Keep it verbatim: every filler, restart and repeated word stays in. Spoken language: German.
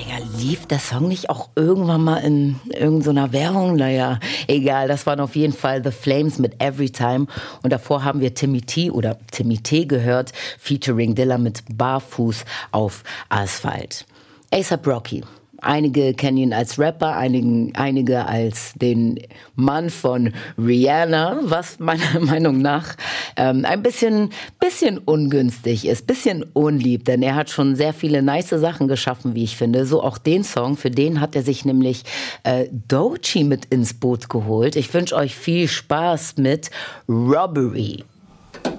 Ja, lief der Song nicht auch irgendwann mal in irgendeiner Werbung? Naja, egal, das waren auf jeden Fall The Flames mit Everytime. Und davor haben wir Timmy T oder Timmy T gehört, featuring Dilla mit Barfuß auf Asphalt. A$AP Rocky. Einige kennen ihn als Rapper, einigen, einige als den Mann von Rihanna, was meiner Meinung nach ähm, ein bisschen, bisschen ungünstig ist, bisschen unlieb, denn er hat schon sehr viele nice Sachen geschaffen, wie ich finde. So auch den Song, für den hat er sich nämlich äh, Doechii mit ins Boot geholt. Ich wünsche euch viel Spaß mit Robbery.